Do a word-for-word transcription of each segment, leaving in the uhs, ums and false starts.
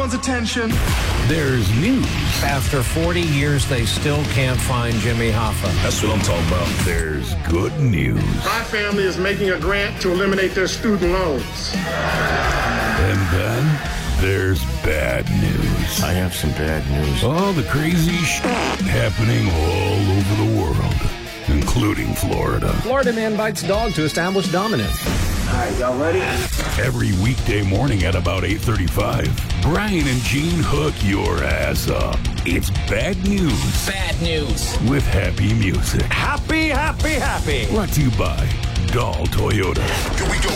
everyone's attention. There's news. After forty years, they still can't find Jimmy Hoffa. That's what I'm talking about. There's good news. My family is making a grant to eliminate their student loans. And then there's bad news. I have some bad news. All the crazy shit happening all over the world, including Florida. Florida man bites dog to establish dominance. All right, y'all ready? Every weekday morning at about eight thirty-five, Brian and Gene hook your ass up. It's bad news. Bad news. With happy music. Happy, happy, happy. Brought to you by Dahl Toyota. Here we go.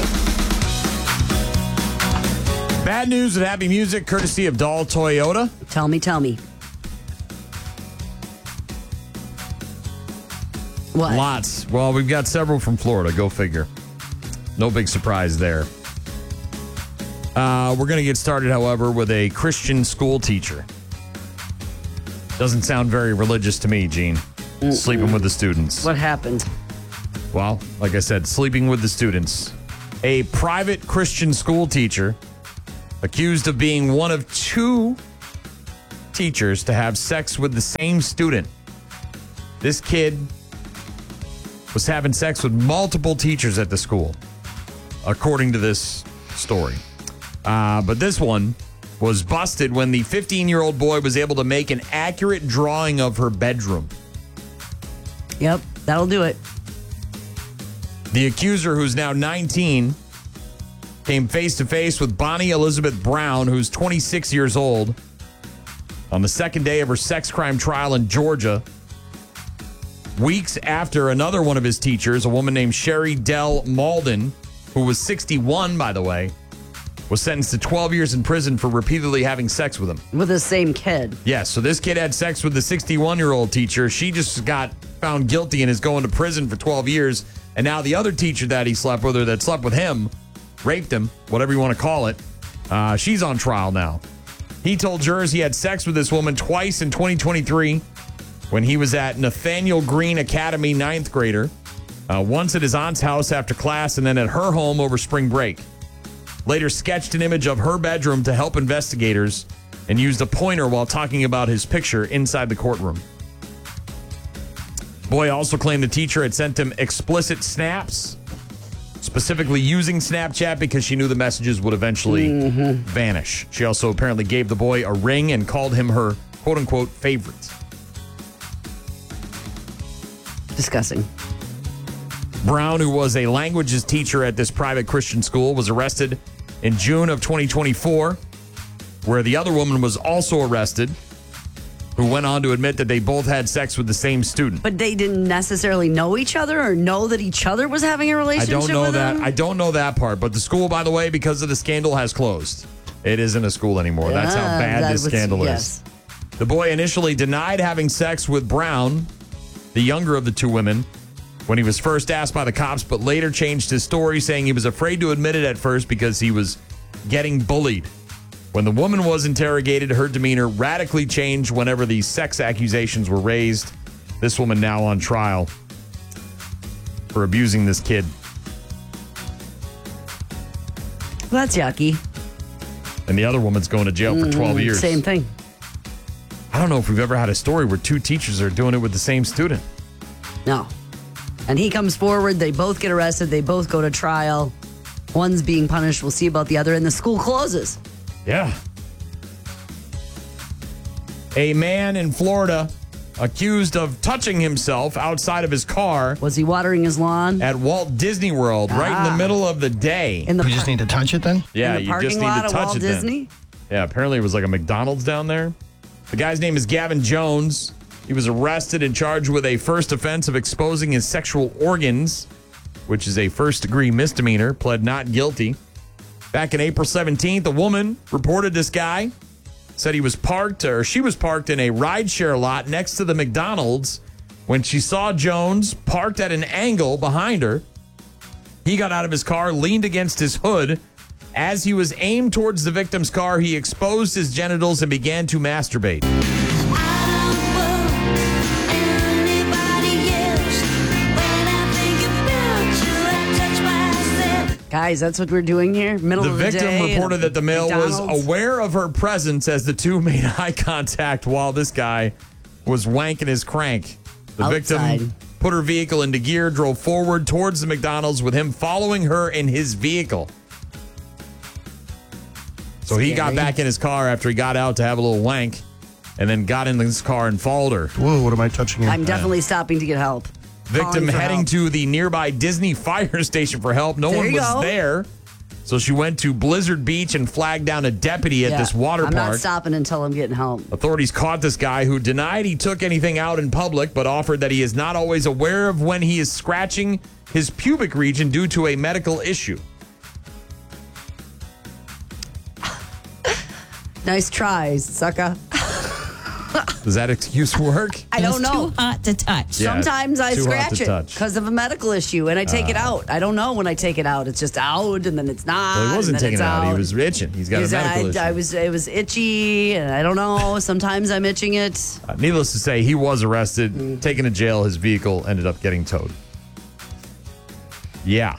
Bad news with happy music, courtesy of Dahl Toyota. Tell me, tell me. What? Lots. Well, we've got several from Florida. Go figure. No big surprise there. Uh, we're going to get started, however, with a Christian school teacher. Doesn't sound very religious to me, Gene. Mm-mm. Sleeping with the students. What happened? Well, like I said, sleeping with the students. A private Christian school teacher accused of being one of two teachers to have sex with the same student. This kid was having sex with multiple teachers at the school, according to this story. Uh, but this one was busted when the fifteen-year-old boy was able to make an accurate drawing of her bedroom. Yep, that'll do it. The accuser, who's now nineteen, came face-to-face with Bonnie Elizabeth Brown, who's twenty-six years old, on the second day of her sex crime trial in Georgia, weeks after another one of his teachers, a woman named Sherry Dell Malden, who was sixty-one, by the way, was sentenced to twelve years in prison for repeatedly having sex with him. With the same kid. Yes, so this kid had sex with the sixty-one-year-old teacher. She just got found guilty and is going to prison for twelve years. And now the other teacher that he slept with, or that slept with him, raped him, whatever you want to call it, uh, she's on trial now. He told jurors he had sex with this woman twice in twenty twenty-three when he was at Nathaniel Green Academy, ninth grader, uh, once at his aunt's house after class, and then at her home over spring break. Later sketched an image of her bedroom to help investigators and used a pointer while talking about his picture inside the courtroom. Boy also claimed the teacher had sent him explicit snaps, specifically using Snapchat because she knew the messages would eventually mm-hmm. vanish. She also apparently gave the boy a ring and called him her quote-unquote favorite. Disgusting. Brown, who was a languages teacher at this private Christian school, was arrested in June of twenty twenty-four, where the other woman was also arrested, who went on to admit that they both had sex with the same student. But they didn't necessarily know each other or know that each other was having a relationship with I don't know that. them? I don't know that part. But the school, by the way, because of the scandal, has closed. It isn't a school anymore. Yeah, That's how bad that this was, scandal yes. is. The boy initially denied having sex with Brown, the younger of the two women, when he was first asked by the cops, but later changed his story, saying he was afraid to admit it at first because he was getting bullied. When the woman was interrogated, her demeanor radically changed whenever these sex accusations were raised. This woman now on trial for abusing this kid. Well, that's yucky. And the other woman's going to jail for twelve Mm, years. Same thing. I don't know if we've ever had a story where two teachers are doing it with the same student. No. And he comes forward. They both get arrested. They both go to trial. One's being punished. We'll see about the other. And the school closes. Yeah. A man in Florida accused of touching himself outside of his car. Was he watering his lawn? At Walt Disney World, ah. right in the middle of the day. In the we just need to touch it then? Yeah, in the you parking just need lot to touch Walt it Disney? then. Yeah, apparently it was like a McDonald's down there. The guy's name is Gavin Jones. He was arrested and charged with a first offense of exposing his sexual organs, which is a first-degree misdemeanor, pled not guilty. Back on April seventeenth, a woman reported this guy, said he was parked, or she was parked in a rideshare lot next to the McDonald's when she saw Jones parked at an angle behind her. He got out of his car, leaned against his hood. As he was aimed towards the victim's car, he exposed his genitals and began to masturbate. Guys, that's what we're doing here? Middle The of the victim day. reported that the male was McDonald's. aware of her presence as the two made eye contact while this guy was wanking his crank. The Outside. victim put her vehicle into gear, drove forward towards the McDonald's with him following her in his vehicle. So he got Scary. back in his car after he got out to have a little wank and then got in his car and followed her. Whoa, what am I touching here? I'm definitely stopping to get help. Victim Calling for heading help. to the nearby Disney fire station for help. No There one you was go. there. So she went to Blizzard Beach and flagged down a deputy at Yeah, this water I'm park. not stopping until I'm getting help. Authorities caught this guy who denied he took anything out in public, but offered that he is not always aware of when he is scratching his pubic region due to a medical issue. Nice tries, sucker. Does that excuse work? I don't know. Too hot to touch. Yeah, Sometimes I too hot scratch to it touch. because of a medical issue, and I take it out. I don't know when I take it out. It's just out, and then it's not. Well, he wasn't and then taking it it's out. He was itching. He's got He's- a medical I, issue. I was. It was itchy, and I don't know. Sometimes I'm itching it. Uh, needless to say, he was arrested, Mm. taken to jail. His vehicle ended up getting towed. Yeah.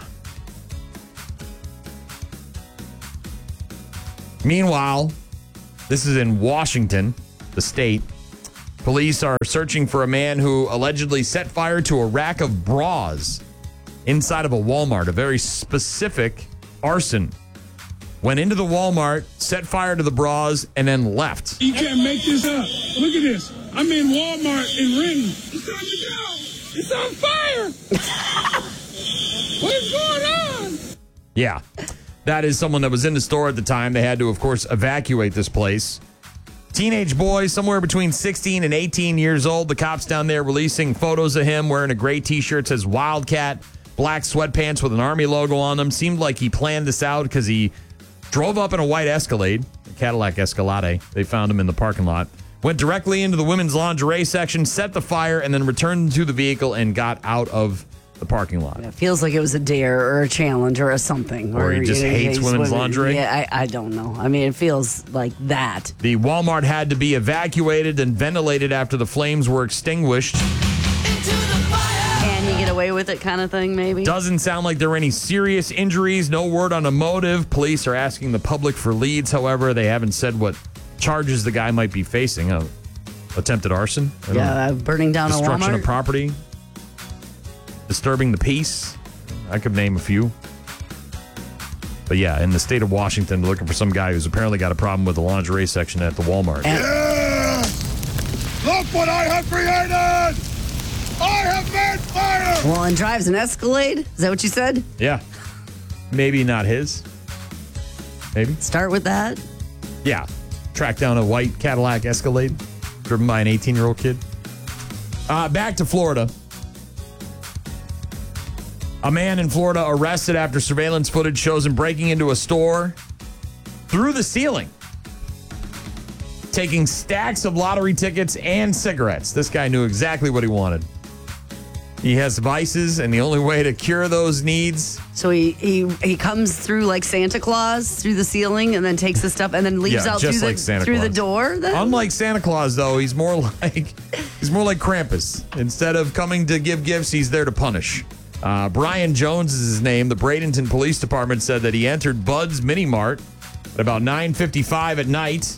Meanwhile, this is in Washington, the state. Police are searching for a man who allegedly set fire to a rack of bras inside of a Walmart, a very specific arson. Went into the Walmart, set fire to the bras, and then left. You can't make this up. Look at this. I'm in Walmart in Renton. It's time to go. It's on fire. What is going on? Yeah. That is someone that was in the store at the time. They had to, of course, evacuate this place. Teenage boy, somewhere between sixteen and eighteen years old. The cops down there releasing photos of him wearing a gray t-shirt, says Wildcat, black sweatpants with an Army logo on them. Seemed like he planned this out because he drove up in a white Escalade, a Cadillac Escalade. They found him in the parking lot. Went directly into the women's lingerie section, set the fire, and then returned to the vehicle and got out of the parking lot. It feels like it was a dare or a challenge or a something. Or he just you know, hates hates women's women. lingerie? Yeah, I, I don't know. I mean, it feels like that. The Walmart had to be evacuated and ventilated after the flames were extinguished. Can you get away with it kind of thing, maybe? Doesn't sound like there were any serious injuries. No word on a motive. Police are asking the public for leads. However, they haven't said what charges the guy might be facing. Uh, attempted arson? I don't know. Yeah, uh, burning down a Destruction Walmart. of property. Disturbing the peace. I could name a few. But yeah, in the state of Washington, they're looking for some guy who's apparently got a problem with the lingerie section at the Walmart. Yeah! Look what I have created! I have made fire! Well, and drives an Escalade? Is that what you said? Yeah. Maybe not his. Maybe. Start with that. Yeah. Track down a white Cadillac Escalade driven by an eighteen-year-old kid. Uh, back to Florida. A man in Florida arrested after surveillance footage shows him breaking into a store through the ceiling, taking stacks of lottery tickets and cigarettes. This guy knew exactly what he wanted. He has vices, and the only way to cure those needs. So he, he he comes through like Santa Claus through the ceiling and then takes the stuff and then leaves Yeah, out just through, like the, Santa through the Claus. door. Then? Unlike Santa Claus, though, he's more like he's more like Krampus. Instead of coming to give gifts, he's there to punish. Uh, Brian Jones is his name. The Bradenton Police Department said that he entered Bud's Mini Mart at about nine fifty-five at night.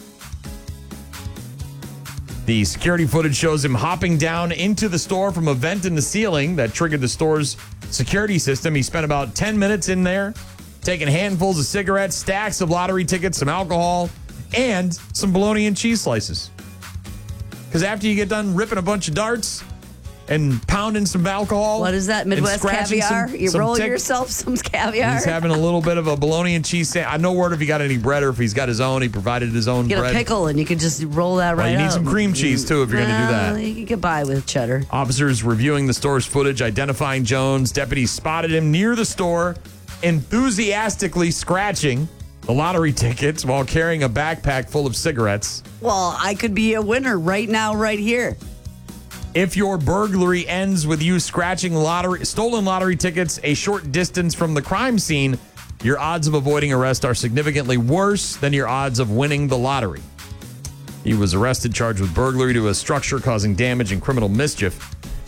The security footage shows him hopping down into the store from a vent in the ceiling that triggered the store's security system. He spent about ten minutes in there, taking handfuls of cigarettes, stacks of lottery tickets, some alcohol, and some bologna and cheese slices. Because after you get done ripping a bunch of darts and pounding some alcohol. What is that, and Midwest scratching caviar? some- you some roll tick- yourself some caviar? He's having a little bit of a bologna and cheese sandwich. I no word if he got any bread or if he's got his own. He provided his own Get bread. a pickle and you can just roll that Well, right you need up. some cream cheese, too, if you're gonna do that. Well, You can get by with cheddar. Officers reviewing the store's footage, identifying Jones. Deputies spotted him near the store, enthusiastically scratching the lottery tickets while carrying a backpack full of cigarettes. Well, I could be a winner right now, right here. If your burglary ends with you scratching lottery, stolen lottery tickets a short distance from the crime scene, your odds of avoiding arrest are significantly worse than your odds of winning the lottery. He was arrested, charged with burglary to a structure causing damage and criminal mischief.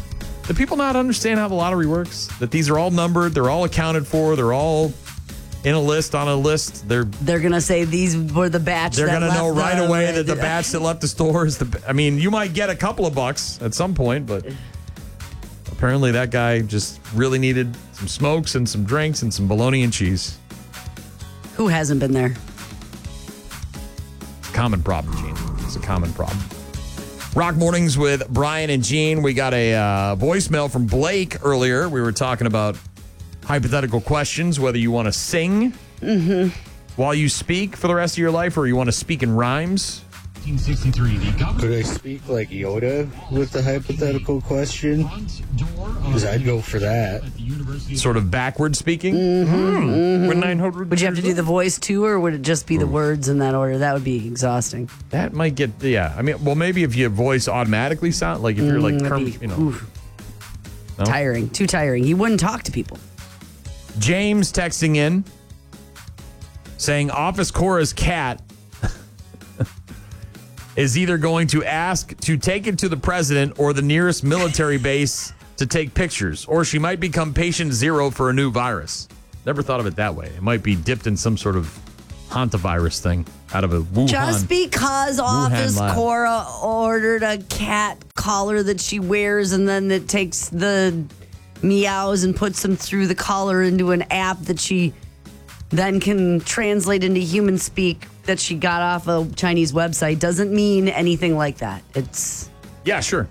Do people not understand how the lottery works? That these are all numbered, they're all accounted for, they're all in a list, on a list. They're They're going to say these were the batch they're that going to know left right the- away that the batch that left the store is the. I mean, you might get a couple of bucks at some point, but apparently that guy just really needed some smokes and some drinks and some bologna and cheese. Who hasn't been there? It's a common problem, Gene. It's a common problem. Rock Mornings with Brian and Gene. We got a uh, voicemail from Blake earlier. We were talking about hypothetical questions, whether you want to sing mm-hmm. while you speak for the rest of your life or you want to speak in rhymes. nineteen sixty-three, the government. Could I speak like Yoda with the hypothetical question? Because I'd go for that. Sort of backward speaking? Mm-hmm, mm-hmm. When nine hundred Would you have to do the voice too, or would it just be the words in that order? That would be exhausting. That might get, yeah. I mean, well, maybe if your voice automatically sound, like if you're like, Mm, Kermit, be, you know. No? Tiring, too tiring. He wouldn't talk to people. James texting in saying Office Cora's cat is either going to ask to take it to the president or the nearest military base to take pictures, or she might become patient zero for a new virus. Never thought of it that way. It might be dipped in some sort of hantavirus thing out of a Wuhan. Just because Office lab. Cora ordered a cat collar that she wears and then it takes the meows and puts them through the collar into an app that she then can translate into human speak that she got off a Chinese website doesn't mean anything like that. It's Yeah, sure.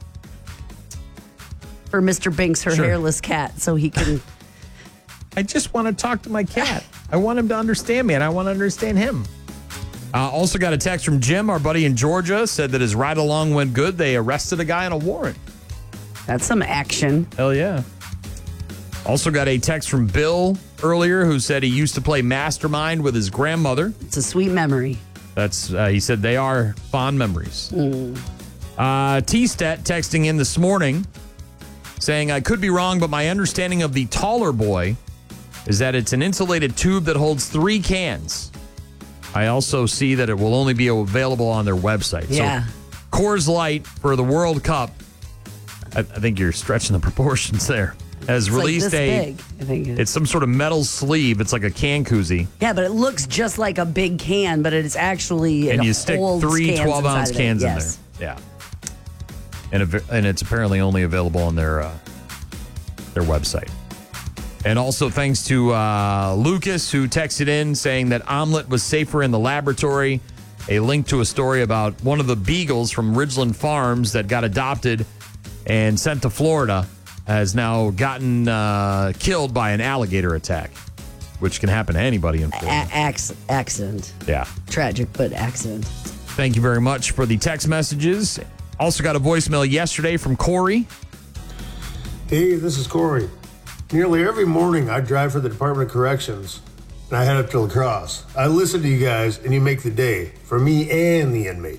for Mister Binks, her Sure. hairless cat, so he can. I just want to talk to my cat. I want him to understand me, and I want to understand him. Uh, also got a text from Jim, our buddy in Georgia, said that his ride along went good. They arrested a guy on a warrant. That's some action. Hell yeah. Also got a text from Bill earlier who said he used to play Mastermind with his grandmother. It's a sweet memory. That's uh, he said they are fond memories. Mm. Uh, T-Stat texting in this morning saying, I could be wrong, but my understanding of the taller boy is that it's an insulated tube that holds three cans. I also see that it will only be available on their website. Yeah. So Coors Light for the World Cup, I, I think you're stretching the proportions there, has It's released like this a, big, I think it- it's some sort of metal sleeve. It's like a can koozie. Yeah, but it looks just like a big can, but it's actually And it you stick holds three cans twelve-ounce inside of it. cans Yes. in there. Yeah. And, av- and it's apparently only available on their uh, their website. And also thanks to uh, Lucas, who texted in saying that omelet was safer in the laboratory. A link to a story about one of the beagles from Ridgeland Farms that got adopted and sent to Florida has now gotten uh, killed by an alligator attack, which can happen to anybody in A- Florida. acc- accident. Yeah. Tragic, but accident. Thank you very much for the text messages. Also got a voicemail yesterday from Corey. Hey, this is Corey. Nearly every morning I drive for the Department of Corrections and I head up to La Crosse. I listen to you guys and you make the day for me and the inmate.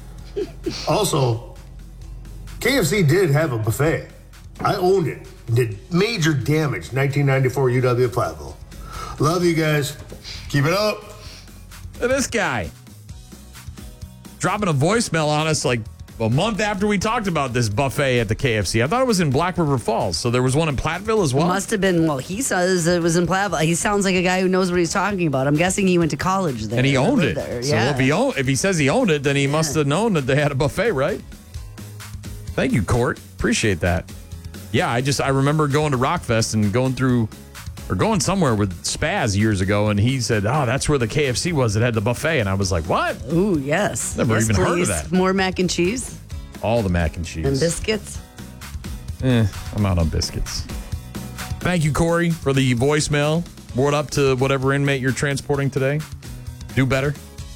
Also, K F C did have a buffet. I owned it. Did major damage nineteen ninety-four U W Platteville. Love you guys. Keep it up. Look at this guy dropping a voicemail on us like a month after we talked about this buffet at the K F C. I thought it was in Black River Falls, so there was one in Platteville as well. Must have been, well, he says it was in Platteville. He sounds like a guy who knows what he's talking about. I'm guessing he went to college there. And he owned lived it. There. So Yeah. if he own, if he says he owned it, then he must have known that they had a buffet, right? Thank you, Court. Appreciate that. Yeah, I just I remember going to Rockfest and going through or going somewhere with Spaz years ago, and he said, "Oh, that's where the K F C was that had the buffet," and I was like, "What?" Ooh, yes. Never yes, even heard of please. that. More mac and cheese All the mac and cheese and biscuits. Eh, I'm out on biscuits. Thank you, Corey, for the voicemail. Board up to whatever inmate you're transporting today. Do better.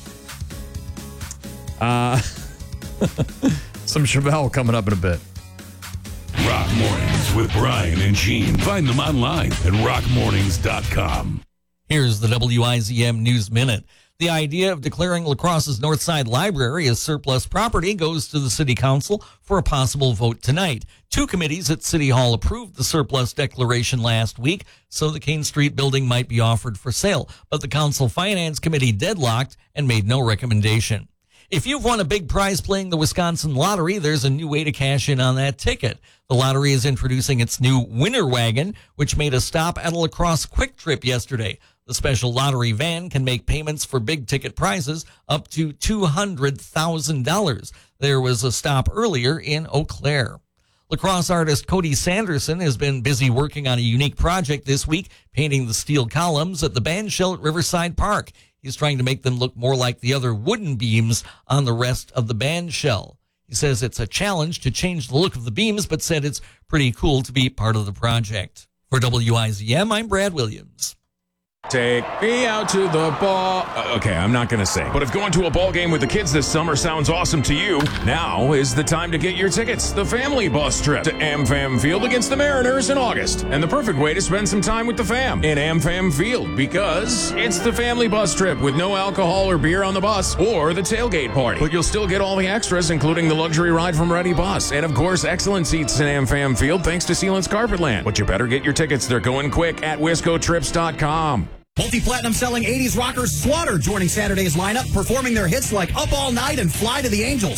Uh, some Chevelle coming up in a bit. Rock Mornings with Brian and Gene. Find them online at rock mornings dot com. Here's the W I Z M News Minute. The idea of declaring La Crosse's Northside Library as surplus property goes to the City Council for a possible vote tonight. Two committees at City Hall approved the surplus declaration last week, so the Kane Street building might be offered for sale, but the Council Finance Committee deadlocked and made no recommendation. If you've won a big prize playing the Wisconsin Lottery, there's a new way to cash in on that ticket. The lottery is introducing its new Winner Wagon, which made a stop at a La Crosse Quick Trip yesterday. The special lottery van can make payments for big ticket prizes up to two hundred thousand dollars. There was a stop earlier in Eau Claire. La Crosse artist Cody Sanderson has been busy working on a unique project this week, painting the steel columns at the bandshell at Riverside Park. He's trying to make them look more like the other wooden beams on the rest of the bandshell. He says it's a challenge to change the look of the beams, but said it's pretty cool to be part of the project. For W I Z M, I'm Brad Williams. Take me out to the ball. Uh, okay, I'm not going to sing. But if going to a ball game with the kids this summer sounds awesome to you, now is the time to get your tickets. The family bus trip to AmFam Field against the Mariners in August. And the perfect way to spend some time with the fam in AmFam Field, because it's the family bus trip with no alcohol or beer on the bus or the tailgate party. But you'll still get all the extras, including the luxury ride from Ready Bus. And of course, excellent seats in AmFam Field thanks to Sealant's Carpetland. But you better get your tickets. They're going quick at wisco trips dot com. Multi-platinum selling eighties rockers Slaughter joining Saturday's lineup, performing their hits like Up All Night and Fly to the Angels.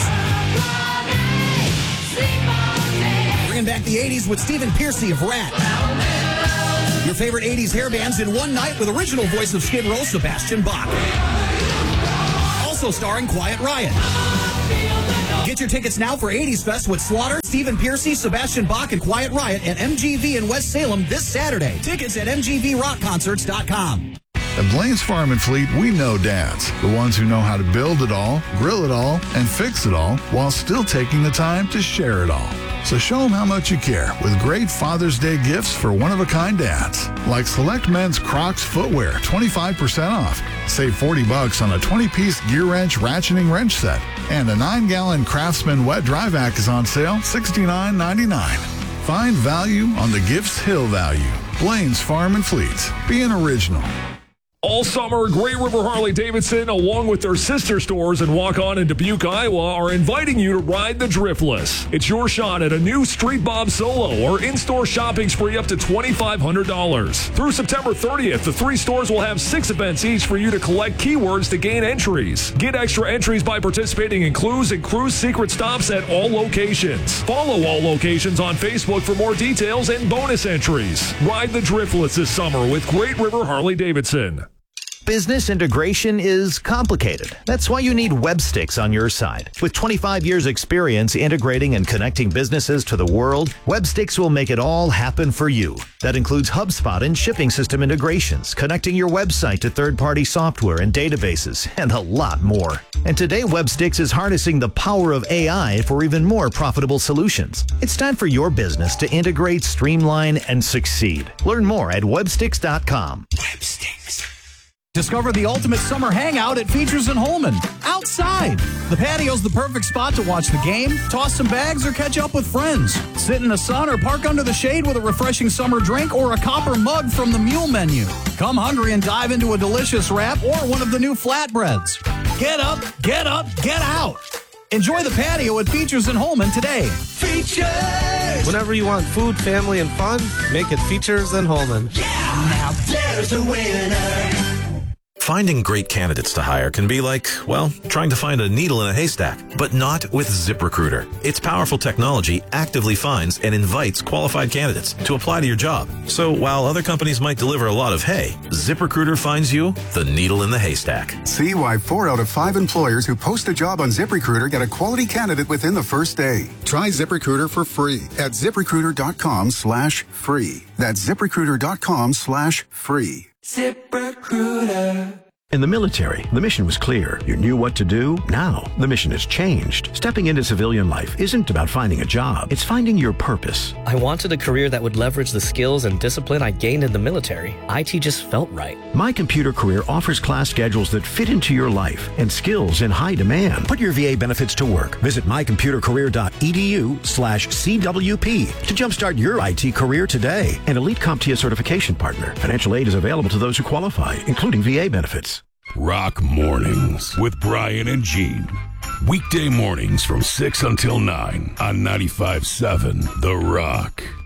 Bringing back the eighties with Stephen Pearcy of Rat. Your favorite eighties hair bands in one night with original voice of Skid Row, Sebastian Bach. Also starring Quiet Riot. Get your tickets now for eighties Fest with Slaughter, Stephen Pearcy, Sebastian Bach, and Quiet Riot at M G V in West Salem this Saturday. Tickets at m g v rock concerts dot com. At Blaine's Farm and Fleet, we know dads, the ones who know how to build it all, grill it all, and fix it all while still taking the time to share it all. So show them how much you care with great Father's Day gifts for one-of-a-kind dads. Like select men's Crocs footwear, twenty-five percent off. Save forty bucks on a twenty-piece gear wrench ratcheting wrench set. And a nine-gallon Craftsman wet dry vac is on sale, sixty-nine ninety-nine. Find value on the Gifts Hill value. Blaine's Farm and Fleet. Be an original. All summer, Great River Harley-Davidson, along with their sister stores in Waukon and Dubuque, Iowa, are inviting you to ride the Driftless. It's your shot at a new Street Bob Solo or in-store shopping spree up to twenty-five hundred dollars. Through September thirtieth, the three stores will have six events each for you to collect keywords to gain entries. Get extra entries by participating in clues and cruise secret stops at all locations. Follow all locations on Facebook for more details and bonus entries. Ride the Driftless this summer with Great River Harley-Davidson. Business integration is complicated. That's why you need WebSticks on your side. With twenty-five years experience integrating and connecting businesses to the world, WebSticks will make it all happen for you. That includes HubSpot and shipping system integrations, connecting your website to third-party software and databases, and a lot more. And today, WebSticks is harnessing the power of A I for even more profitable solutions. It's time for your business to integrate, streamline, and succeed. Learn more at websticks dot com. WebSticks. Discover the ultimate summer hangout at Features in Holman. Outside. The patio's the perfect spot to watch the game, toss some bags, or catch up with friends. Sit in the sun or park under the shade with a refreshing summer drink or a copper mug from the Mule Menu. Come hungry and dive into a delicious wrap or one of the new flatbreads. Get up, get up, get out. Enjoy the patio at Features in Holman today. Features! Whenever you want food, family, and fun, make it Features in Holman. Yeah! Now there's a winner. Finding great candidates to hire can be like, well, trying to find a needle in a haystack, but not with ZipRecruiter. Its powerful technology actively finds and invites qualified candidates to apply to your job. So while other companies might deliver a lot of hay, ZipRecruiter finds you the needle in the haystack. See why four out of five employers who post a job on ZipRecruiter get a quality candidate within the first day. Try ZipRecruiter for free at ZipRecruiter.com slash free. That's ZipRecruiter.com slash free. ZipRecruiter. In the military, the mission was clear. You knew what to do. Now, the mission has changed. Stepping into civilian life isn't about finding a job. It's finding your purpose. I wanted a career that would leverage the skills and discipline I gained in the military. I T just felt right. My Computer Career offers class schedules that fit into your life and skills in high demand. Put your V A benefits to work. Visit my computer career dot e d u slash C W P to jumpstart your I T career today. An elite CompTIA certification partner. Financial aid is available to those who qualify, including V A benefits. Rock Mornings with Brian and Gene. Weekday mornings from six until nine on ninety-five point seven The Rock.